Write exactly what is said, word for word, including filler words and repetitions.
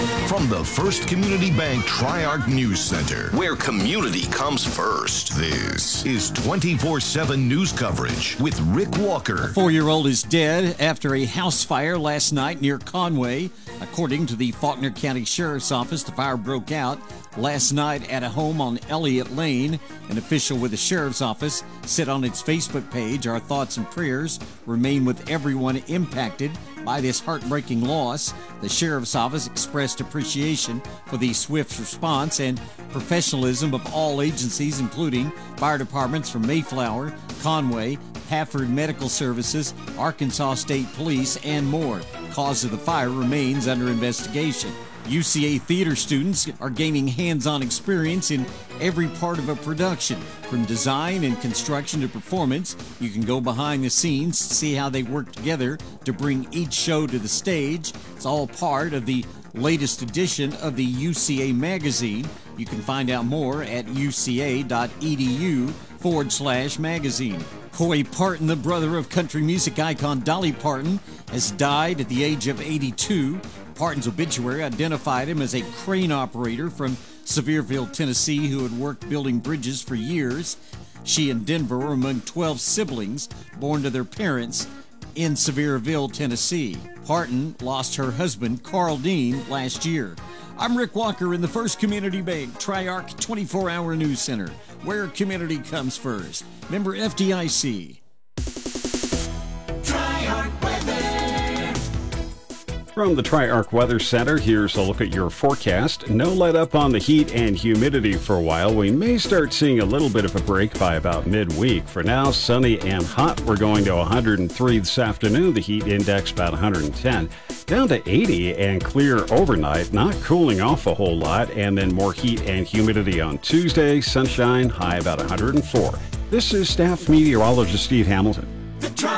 From the First Community Bank Tri-Arc News Center, where community comes first, this is twenty-four seven news coverage with Rick Walker. A four-year-old is dead after a house fire last night near Conway. According to the Faulkner County Sheriff's Office, the fire broke out last night at a home on Elliott Lane. An official with the Sheriff's Office said on its Facebook page, "Our thoughts and prayers remain with everyone impacted by this heartbreaking loss." The Sheriff's Office expressed appreciation for the swift response and professionalism of all agencies, including fire departments from Mayflower, Conway, Hafford Medical Services, Arkansas State Police, and more. Cause of the fire remains under investigation. U C A theater students are gaining hands-on experience in every part of a production, from design and construction to performance. You can go behind the scenes, see how they work together to bring each show to the stage. It's all part of the latest edition of the U C A magazine. You can find out more at uca.edu forward slash magazine. Corey Parton, the brother of country music icon Dolly Parton, has died at the age of eighty-two. Parton's obituary identified him as a crane operator from Sevierville, Tennessee, who had worked building bridges for years. She and Denver were among twelve siblings born to their parents in Sevierville, Tennessee. Parton lost her husband, Carl Dean, last year. I'm Rick Walker in the First Community Bank Tri-Arc twenty-four hour News Center, where community comes first. Member F D I C. From the Tri-Arc Weather Center, here's a look at your forecast. No let up on the heat and humidity for a while. We may start seeing a little bit of a break by about midweek. For now, sunny and hot. We're going to one hundred three this afternoon. The heat index about one hundred ten. Down to eighty and clear overnight. Not cooling off a whole lot. And then more heat and humidity on Tuesday. Sunshine, high about one hundred four. This is staff meteorologist Steve Hamilton.